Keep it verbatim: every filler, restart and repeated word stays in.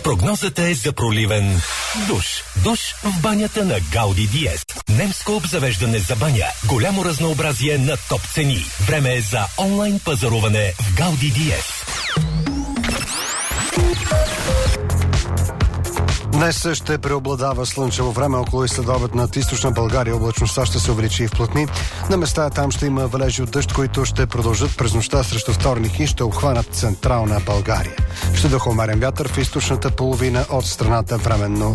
Прогнозата е за проливен душ. Душ в банята на Гауди Диез. Немско обзавеждане за баня. Голямо разнообразие на топ цени. Време е за онлайн пазаруване в Гауди Диез. Днес ще преобладава слънчево време около и следобед над източна България. Облачността ще се увеличи и вплътни. На места там ще има валежи от дъжд, които ще продължат през нощта срещу вторник и ще обхванат централна България. Ще духа умерен вятър в източната половина от страната временно